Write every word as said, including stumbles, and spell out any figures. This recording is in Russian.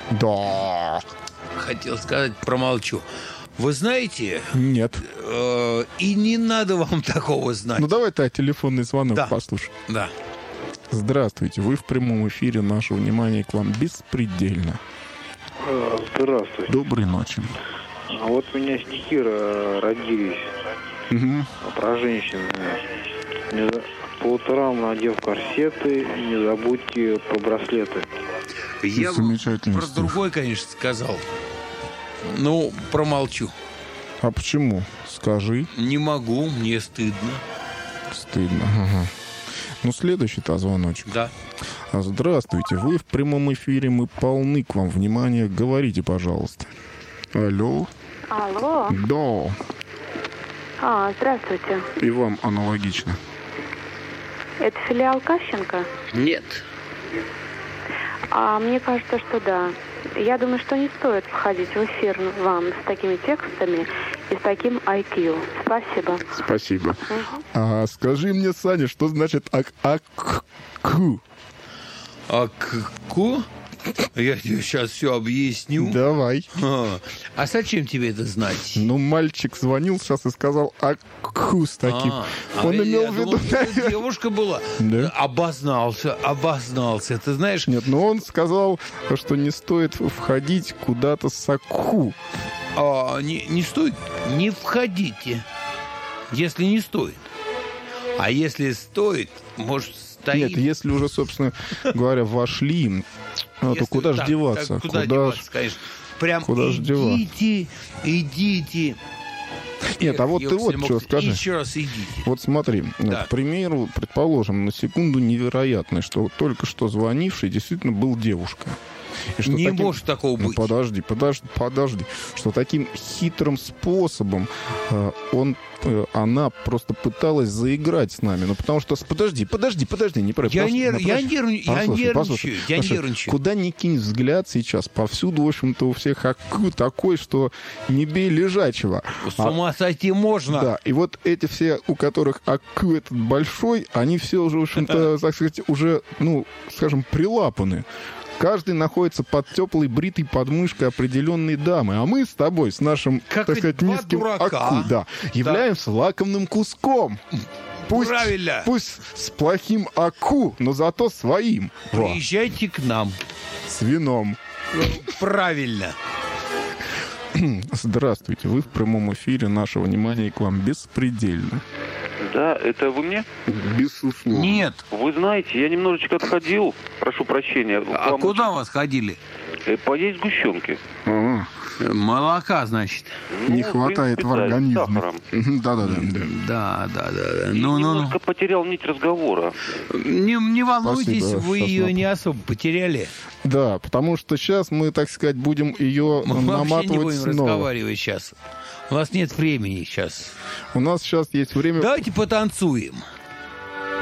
Да. Хотел сказать, промолчу. Вы знаете... Нет. Э, и не надо вам такого знать. Ну, давай-то телефонный звонок да. послушай. Да. Здравствуйте. Вы в прямом эфире. Наше внимание к вам беспредельно. Здравствуйте. Доброй ночи. А вот у меня стихи родились. Угу. Про женщин. По утрам, надев корсеты, не забудьте про браслеты. Я Замечательный про стих. другой, конечно, сказал. Ну, промолчу. А почему? Скажи. Не могу, мне стыдно. Стыдно. Ага. Ну, следующий-то звоночек. Да. Здравствуйте. Вы в прямом эфире. Мы полны к вам внимания. Говорите, пожалуйста. Алло. Алло. Да. А, здравствуйте. И вам аналогично. Это филиал Кащенко? Нет. А мне кажется, что да. Я думаю, что не стоит входить в эфир вам с такими текстами и с таким ай кью. Спасибо. Спасибо. Угу. А скажи мне, Саня, что значит ак-ак-ку? Ак-ку? Я тебе сейчас все объясню. Давай. А, а зачем тебе это знать? Ну, мальчик звонил сейчас и сказал ак-ку с таким. А, Он а имел я в виду... думал, что девушка была. Да? Обознался, обознался. Ты знаешь... Нет, но он сказал, что не стоит входить куда-то с аку. А, не, не стоит? Не входите. Если не стоит. А если стоит, может, стоит... Нет, если уже, собственно говоря, вошли, то Если, куда же так, деваться? Так, куда, куда деваться, ж... конечно. Прям куда идите, идите. Нет, а вот ты вот что скажи. Еще раз идите. Вот смотри, Да. к примеру, предположим, на секунду невероятно, что только что звонивший действительно был девушкой. И что Не таким... может такого ну, быть. Подожди, подожди, подожди. Что таким хитрым способом э, он, э, она просто пыталась заиграть с нами. Ну, потому что... Подожди, подожди, подожди, не прав. Я, Послушай, нер... ну, я, подожди. нерв... я Послушай, нервничаю. послушай, Я послушай, нервничаю. Куда ни кинь взгляд сейчас, повсюду, в общем-то, у всех аку такой, что не бей лежачего. С ума сойти можно. Да, и вот эти все, у которых аку этот большой, они все уже, в общем-то, так сказать, уже, ну, скажем, прилапаны. Каждый находится под теплой, бритой подмышкой определенной дамы. А мы с тобой, с нашим, Как так сказать, два низким дурака. аку, да, являемся лакомным куском. Пусть, Правильно. пусть с плохим аку, но зато своим. Во, Приезжайте к нам. с вином. Правильно. Здравствуйте, вы в прямом эфире. Наше внимание к вам беспредельно. Да, это вы мне? Безусловно. Нет. Вы знаете, я немножечко отходил, прошу прощения. А Вам куда вас ходили? э, поесть сгущенки. А, Молока, значит. не Ну, хватает принципе, в да, с организме. сахаром. Мгм, Да-да-да. Да, да, да. да. И Ну, ну, ну. немножко потерял нить разговора. Не, не волнуйтесь, Спасибо, вы щас ее нап- не особо потеряли. Да, потому что сейчас мы, так сказать, будем ее Мы вообще не наматывать будем снова. разговаривать сейчас. У нас нет времени сейчас. У нас сейчас есть время... Давайте потанцуем.